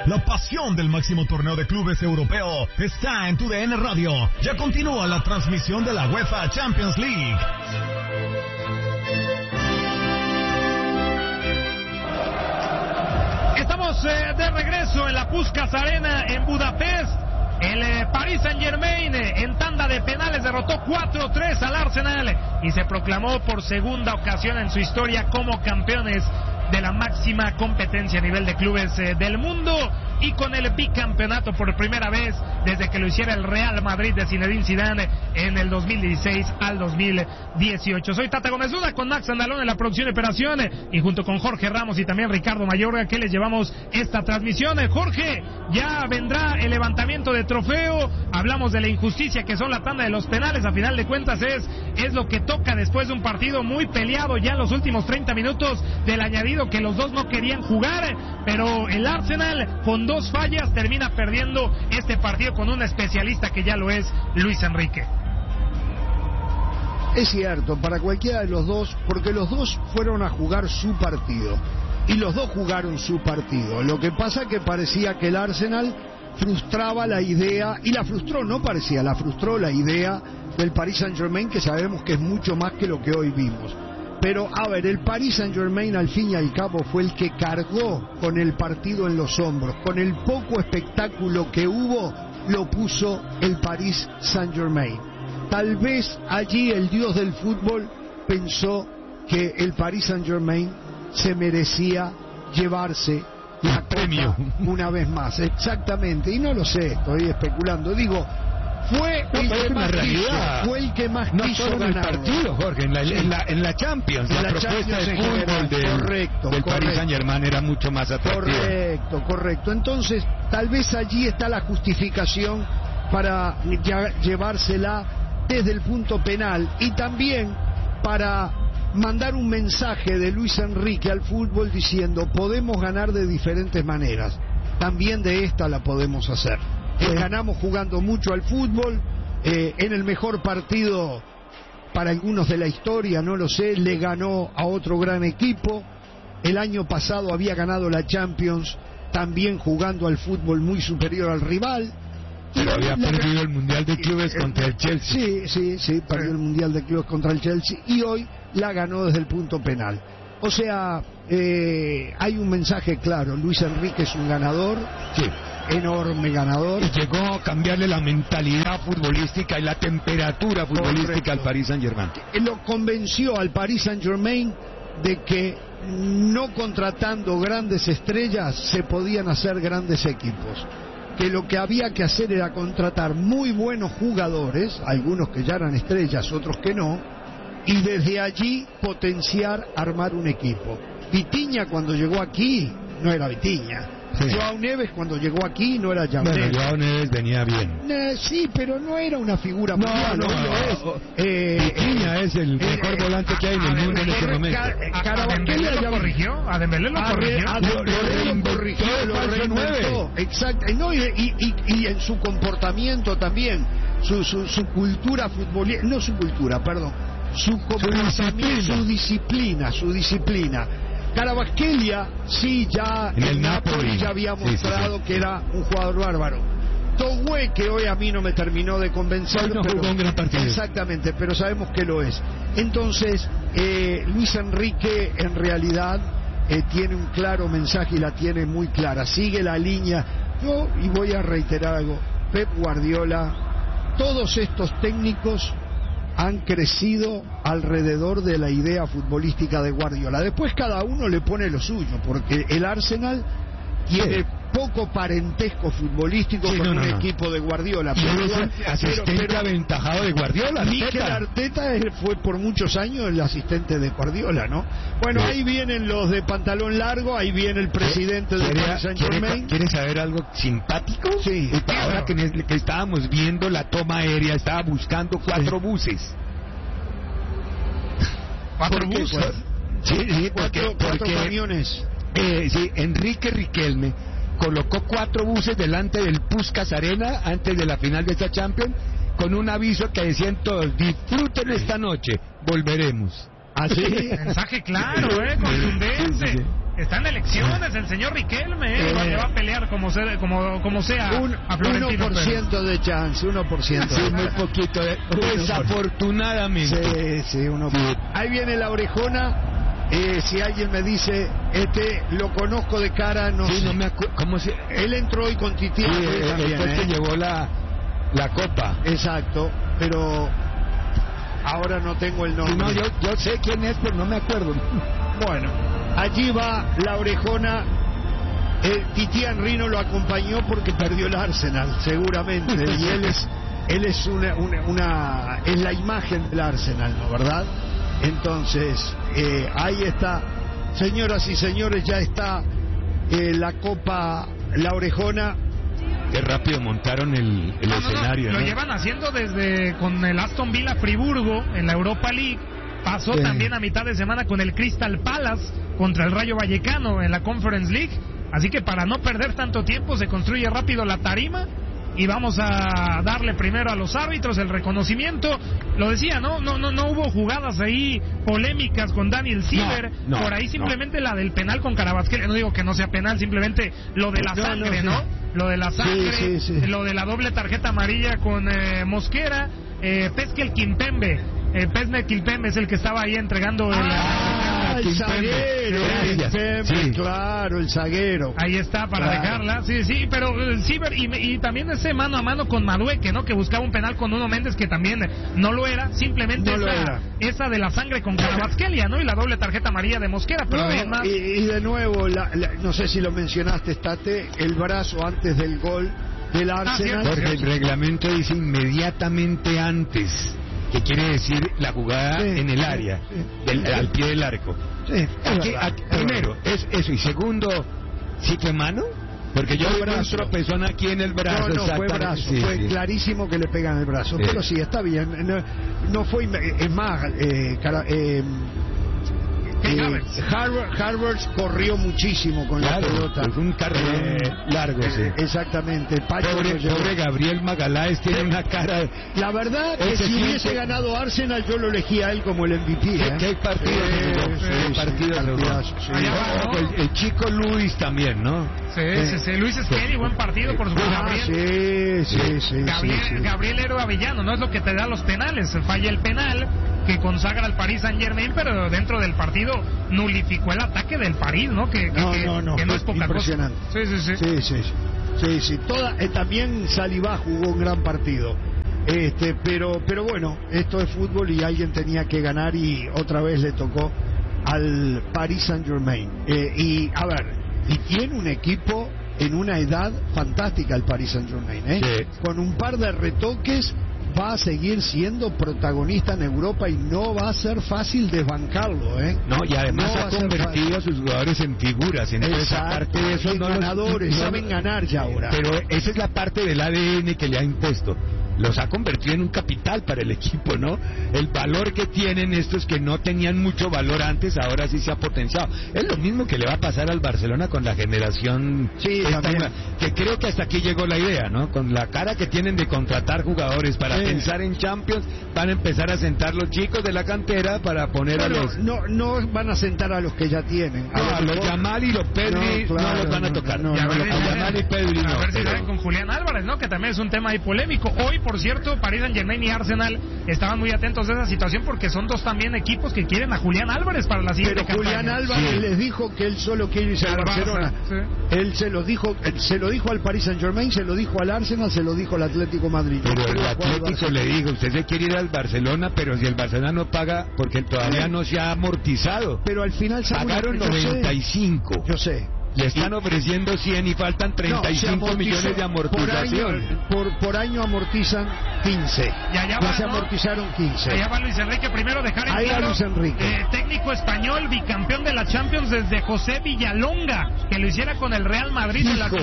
La pasión del máximo torneo de clubes europeo está en TUDN Radio. Ya continúa la transmisión de la UEFA Champions League. Estamos de regreso en la Puskás Arena en Budapest. El Paris Saint-Germain en tanda de penales derrotó 4-3 al Arsenal y se proclamó por segunda ocasión en su historia como campeones de la máxima competencia a nivel de clubes del mundo, y con el bicampeonato por primera vez desde que lo hiciera el Real Madrid de Zinedine Zidane en el 2016 al 2018. Soy Tata Gómez Luna con Max Andalón en la producción y operación, y junto con Jorge Ramos y también Ricardo Mayorga, que les llevamos esta transmisión. Jorge, ya vendrá el levantamiento de trofeo, hablamos de la injusticia que son la tanda de los penales, a final de cuentas es lo que toca después de un partido muy peleado ya en los últimos 30 minutos del añadido, que los dos no querían jugar, pero el Arsenal con dos fallas termina perdiendo este partido con un especialista que ya lo es, Luis Enrique. Es cierto, para cualquiera de los dos, porque los dos fueron a jugar su partido y los dos jugaron su partido. Lo que pasa que parecía que el Arsenal frustraba la idea, y la frustró, no parecía, la frustró la idea del Paris Saint-Germain, que sabemos que es mucho más que lo que hoy vimos. Pero, a ver, el Paris Saint-Germain al fin y al cabo fue el que cargó con el partido en los hombros. Con el poco espectáculo que hubo, lo puso el Paris Saint-Germain. Tal vez allí el dios del fútbol pensó que el Paris Saint-Germain se merecía llevarse la premio una vez más. Exactamente, y no lo sé, estoy especulando. Digo, fue el que más quiso ganar. El partido, Jorge, en la Champions, la propuesta de fútbol del Paris Saint-Germain era mucho más atractiva. Correcto. Entonces, tal vez allí está la justificación para llevársela desde el punto penal, y también para mandar un mensaje de Luis Enrique al fútbol diciendo: podemos ganar de diferentes maneras, también de esta la podemos hacer. Ganamos jugando mucho al fútbol, en el mejor partido para algunos de la historia, no lo sé, le ganó a otro gran equipo. El año pasado había ganado la Champions también jugando al fútbol muy superior al rival. Pero había perdido el Mundial de Clubes contra el Chelsea. Sí, perdió el Mundial de Clubes contra el Chelsea y hoy la ganó desde el punto penal. O sea, hay un mensaje claro: Luis Enrique es un ganador. Sí. Enorme ganador. Y llegó a cambiarle la mentalidad futbolística y la temperatura futbolística al Paris Saint-Germain. Lo convenció al Paris Saint-Germain de que no contratando grandes estrellas se podían hacer grandes equipos, que lo que había que hacer era contratar muy buenos jugadores, algunos que ya eran estrellas, otros que no, y desde allí potenciar, armar un equipo. Vitinha cuando llegó aquí no era Vitinha. Sí. Joao Neves cuando llegó aquí no era Joao Neves. Joao Neves venía bien. Sí, pero no era una figura mundial. Vitinha es el mejor volante que hay en el mundo en este momento. ¿Dembélé lo corrigió? ¿A Dembélé lo corrigió? Lo reinventó. Exacto. No, y en su comportamiento también, su cultura futbolística, no su cultura, perdón, su comportamiento, su disciplina. Kvaratskhelia, sí, ya en el Napoli ya había mostrado que era un jugador bárbaro. Togué, que hoy a mí no me terminó de convencer, no jugó un gran partido. Exactamente, pero sabemos que lo es. Entonces, Luis Enrique en realidad tiene un claro mensaje y la tiene muy clara. Sigue la línea. Y voy a reiterar algo: Pep Guardiola, todos estos técnicos han crecido alrededor de la idea futbolística de Guardiola. Después cada uno le pone lo suyo, porque el Arsenal tiene poco parentesco futbolístico con un equipo de Guardiola. Pero asistente aventajado de Guardiola. Mikel Arteta fue por muchos años el asistente de Guardiola, ¿no? Bueno, ahí vienen los de pantalón largo, ahí viene el presidente de Paris Saint-Germain. ¿Quieres saber algo simpático? Sí. Ahora que estábamos viendo la toma aérea, estaba buscando 4 buses. ¿4 buses? Sí, porque camiones. Sí, Enrique Riquelme colocó 4 buses delante del Puskás Arena antes de la final de esta Champions, con un aviso que decían todos: disfruten esta noche, volveremos. Así. Mensaje claro, contundente. Está en elecciones el señor Riquelme, le va a pelear como sea a Florentino 1% de chance, 1%. Sí, muy poquito, desafortunadamente. Sí, 1%. Ahí viene la orejona. Si alguien me dice, lo conozco de cara, no sé. No me acuerdo. ¿Cómo se...? Él entró hoy con Titi también. Que llevó la copa. Exacto, pero ahora no tengo el nombre. Sí, no, yo sé quién es, pero no me acuerdo. Bueno, allí va la orejona. Titi Henry no lo acompañó porque perdió el Arsenal, seguramente. Y él es es la imagen del Arsenal, ¿no? ¿Verdad? Entonces, ahí está, señoras y señores, ya está la Copa La Orejona. Qué rápido montaron el escenario. Lo llevan haciendo desde con el Aston Villa Friburgo en la Europa League. Pasó también a mitad de semana con el Crystal Palace contra el Rayo Vallecano en la Conference League. Así que para no perder tanto tiempo se construye rápido la tarima. Y vamos a darle primero a los árbitros el reconocimiento. Lo decía, no hubo jugadas ahí polémicas con Daniel Silver. Por ahí simplemente la del penal con Carabasquel. No digo que no sea penal, simplemente lo de la sangre, ¿no? Lo de la sangre, lo de la doble tarjeta amarilla con Mosquera. Pesquel Kimpembe. Pesne Kimpembe es el que estaba ahí entregando el zaguero, claro, el zaguero. Ahí está para dejarla, sí, pero Silver y también ese mano a mano con Madueque, ¿no? Que buscaba un penal con Nuno Méndez que también no lo era, simplemente esa de la sangre con Carabasquelia, ¿no? Y la doble tarjeta amarilla de Mosquera, pero además... y de nuevo, no sé si lo mencionaste, Tate, el brazo antes del gol del Arsenal. Porque el reglamento dice inmediatamente antes, que quiere decir la jugada en el área, al pie del arco. Primero, es eso. Y segundo, ¿sí fue mano? Porque yo vi un tropezón aquí en el brazo. No, fue brazo. Fue clarísimo que le pegan el brazo. Pero sí, está bien. No fue... Es más... Harvard corrió muchísimo con la pelota. Fue un carrerón largo, exactamente. Pobre Gabriel Magaláes tiene una cara. La verdad que si hubiese ganado Arsenal, yo lo elegía a él como el MVP. ¿Qué partido? El chico Luis también, ¿no? Sí. Luis Esqueri, buen partido por su Gabriel. Gabriel Héroe Avellano, no es lo que te da los penales. Falla el penal que consagra al Paris Saint-Germain, pero dentro del partido nulificó el ataque del París, ¿no? Que no es poca impresionante. Cosa. Sí. También Saliba jugó un gran partido. Pero bueno, esto es fútbol y alguien tenía que ganar y otra vez le tocó al Paris Saint-Germain. Y tiene un equipo en una edad fantástica el Paris Saint-Germain, con un par de retoques va a seguir siendo protagonista en Europa y no va a ser fácil desbancarlo, No, y además ha convertido a sus jugadores en figuras. Entonces, aparte de eso, ganadores, saben ganar ya ahora. Pero esa es la parte del ADN que le ha impuesto. Los ha convertido en un capital para el equipo, ¿no? El valor que tienen estos que no tenían mucho valor antes, ahora sí se ha potenciado. Es lo mismo que le va a pasar al Barcelona con la generación que creo que hasta aquí llegó la idea, ¿no? Con la cara que tienen de contratar jugadores para pensar en Champions, van a empezar a sentar los chicos de la cantera para poner a los... No van a sentar a los que ya tienen. A los Yamal y los Pedri no los van a tocar. Yamal y Pedri no. A ver si saben con Julián Álvarez, ¿no? Que también es un tema ahí polémico. Hoy, por cierto, Paris Saint-Germain y Arsenal estaban muy atentos a esa situación porque son dos también equipos que quieren a Julián Álvarez para la siguiente campaña. Julián Álvarez les dijo que él solo quiere irse a Barcelona. Él se lo dijo al Paris Saint-Germain, se lo dijo al Arsenal, se lo dijo al Atlético Madrid. Pero el Atlético le dijo, usted se quiere ir al Barcelona, pero si el Barcelona no paga, porque todavía no se ha amortizado. Pero al final pagaron 95. Yo sé. Le están ofreciendo 100 y faltan 35 millones de amortización. Por año amortizan 15. Ya se amortizaron 15. Allá va Luis Enrique, primero dejar en claro, Luis Enrique. Técnico español, bicampeón de la Champions desde José Villalonga, que lo hiciera con el Real Madrid en la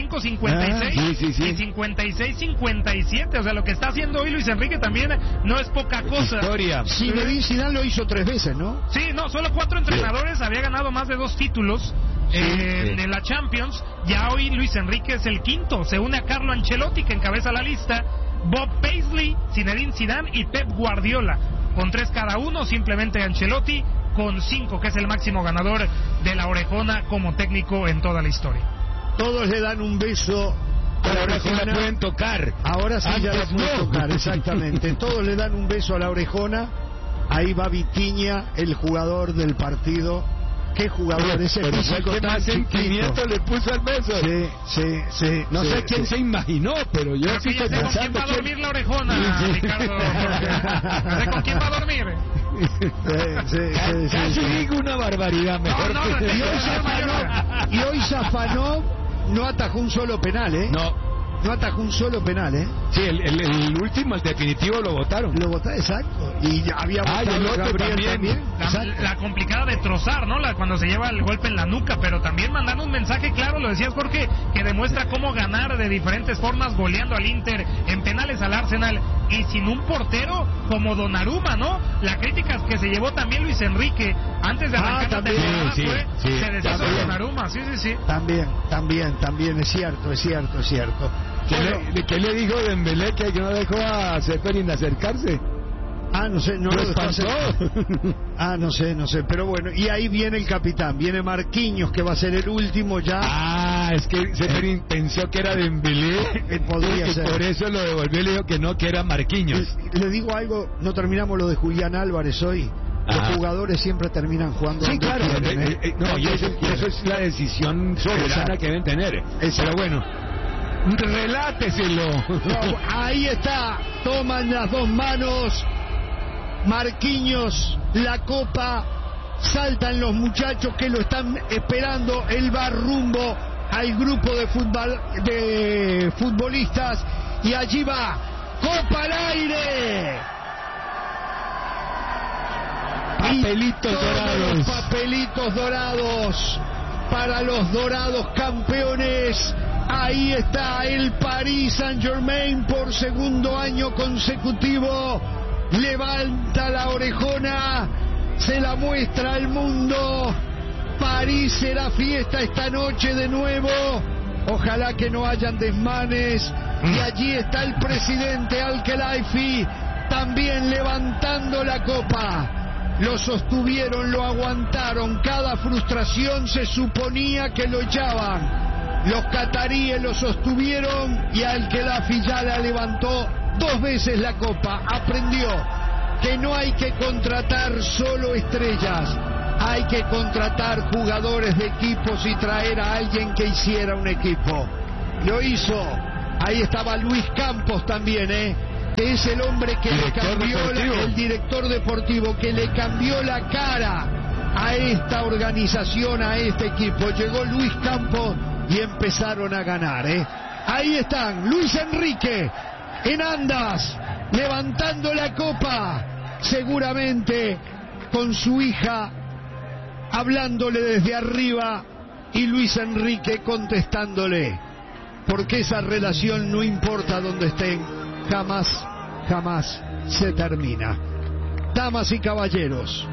55-56 y 56-57. O sea, lo que está haciendo hoy Luis Enrique también no es poca cosa. Zinedine Zidane lo hizo 3 veces, ¿no? Sí, solo 4 entrenadores, había ganado más de 2 títulos. En la Champions. Ya hoy Luis Enrique es el quinto, se une a Carlo Ancelotti, que encabeza la lista, Bob Paisley, Zinedine Zidane y Pep Guardiola, con 3 cada uno. Simplemente Ancelotti 5, que es el máximo ganador de la Orejona como técnico en toda la historia. Todos le dan un beso. Ahora sí la pueden tocar. Ahora sí ya la pueden tocar, exactamente. Todos le dan un beso a la Orejona. Ahí va Vitinha, el jugador del partido. ¿Qué jugador? Ese pero fue el que más sentimiento le puso al beso. Sí. No sé quién se imaginó, pero yo sí estoy pensando. ¿Con quién va a dormir la Orejona, Ricardo? No sé con quién va a dormir. Casi digo una barbaridad, mejor. Y hoy Safanov no atajó un solo penal, ¿eh? No atajó un solo penal, ¿eh? Sí, el último, el definitivo, lo votaron. Lo votaron, exacto. Y había votado el otro Gabriel también. La complicada de trozar, ¿no? Cuando se lleva el golpe en la nuca, pero también mandar un mensaje claro, lo decías Jorge, que demuestra cómo ganar de diferentes formas, goleando al Inter, en penales al Arsenal, y sin un portero como Donnarumma, ¿no? La crítica que se llevó también Luis Enrique antes de arrancar la temporada se deshizo de Donnarumma, sí. También, es cierto. ¿Qué le dijo Dembélé que no dejó a Seferin acercarse? No sé, no lo dejó acercar. No sé, pero bueno, y ahí viene el capitán, viene Marquinhos, que va a ser el último ya. Es que Seferin pensó que era Dembélé, podría ser. Por eso lo devolvió y le dijo que no, que era Marquinhos. Le digo algo, no terminamos lo de Julián Álvarez hoy. Los jugadores siempre terminan jugando. Sí, claro. Y eso es la decisión soberana que deben tener. Pero bueno, reláteselo. Ahí está, toman las dos manos Marquinhos la copa, saltan los muchachos que lo están esperando, él va rumbo al grupo de futbolistas y allí va, copa al aire. Papelitos dorados para los dorados campeones. Ahí está el Paris Saint-Germain por segundo año consecutivo. Levanta la orejona, se la muestra al mundo. París será fiesta esta noche de nuevo. Ojalá que no hayan desmanes. Y allí está el presidente Al-Khelaifi también levantando la copa. Lo sostuvieron, lo aguantaron. Cada frustración se suponía que lo echaban. Los cataríes lo sostuvieron y Al-Khelaifi ya la levantó 2 veces la copa. Aprendió que no hay que contratar solo estrellas, hay que contratar jugadores de equipos y traer a alguien que hiciera un equipo. Lo hizo. Ahí estaba Luis Campos también, que es el hombre que le cambió, el director deportivo, que le cambió la cara a esta organización, a este equipo. Llegó Luis Campos y empezaron a ganar. Ahí están, Luis Enrique en andas, levantando la copa, seguramente con su hija, hablándole desde arriba, y Luis Enrique contestándole, porque esa relación, no importa dónde estén, jamás se termina. Damas y caballeros,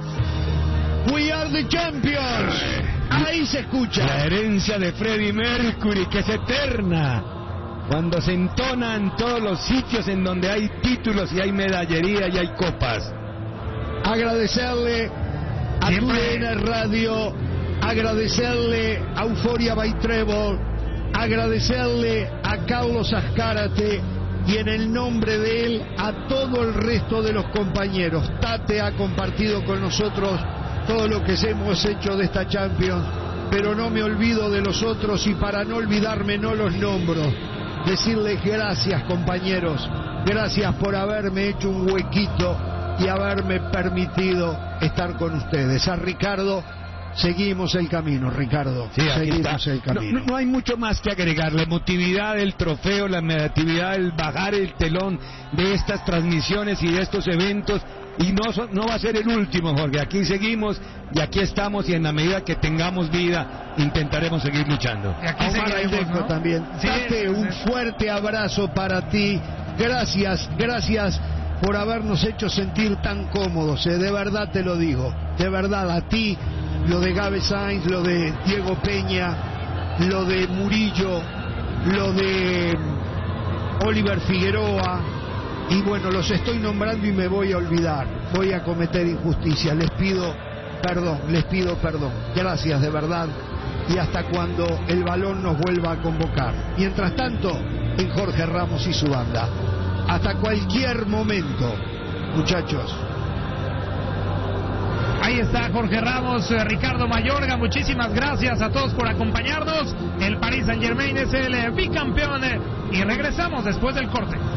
we are the champions. Ahí se escucha la herencia de Freddie Mercury, que es eterna, cuando se entona en todos los sitios en donde hay títulos y hay medallería y hay copas. Agradecerle a TUDN Radio, agradecerle a Euforia by Trébol, agradecerle a Carlos Azcárate y en el nombre de él a todo el resto de los compañeros. Tate ha compartido con nosotros todo lo que hemos hecho de esta Champions, pero no me olvido de los otros y para no olvidarme no los nombro. Decirles gracias, compañeros, gracias por haberme hecho un huequito y haberme permitido estar con ustedes. A Ricardo, seguimos el camino, Ricardo. Sí, seguimos el camino. No hay mucho más que agregar. La emotividad del trofeo, la negatividad, el bajar el telón de estas transmisiones y de estos eventos. Y no va a ser el último, Jorge. Aquí seguimos y aquí estamos, y en la medida que tengamos vida intentaremos seguir luchando. Y aquí seguiremos, ¿no? También. Sí, Tate, un fuerte abrazo para ti. Gracias por habernos hecho sentir tan cómodos. De verdad te lo digo. De verdad, a ti, lo de Gabe Sainz, lo de Diego Peña, lo de Murillo, lo de Oliver Figueroa. Y bueno, los estoy nombrando y me voy a olvidar, voy a cometer injusticia. Les pido les pido perdón. Gracias de verdad. Y hasta cuando el balón nos vuelva a convocar. Mientras tanto, en Jorge Ramos y su banda. Hasta cualquier momento, muchachos. Ahí está Jorge Ramos, Ricardo Mayorga, muchísimas gracias a todos por acompañarnos. El Paris Saint-Germain es el bicampeón y regresamos después del corte.